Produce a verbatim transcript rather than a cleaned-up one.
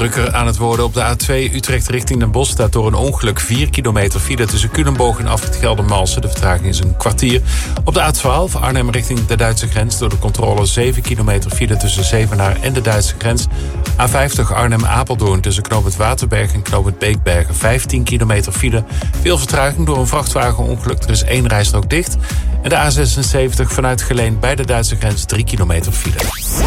drukker aan het worden. Op de A twee Utrecht richting Den Bosch staat door een ongeluk vier kilometer file tussen Culemborg en Afrit Geldermalsen. De vertraging is een kwartier. Op de A twaalf Arnhem richting de Duitse grens door de controle zeven kilometer file tussen Zevenaar en de Duitse grens. A vijftig Arnhem-Apeldoorn tussen knooppunt Waterberg en knooppunt Beekbergen vijftien kilometer file. Veel vertraging door een vrachtwagenongeluk. Er is één rijstrook dicht. En de A zesenzeventig vanuit Geleen bij de Duitse grens drie kilometer file.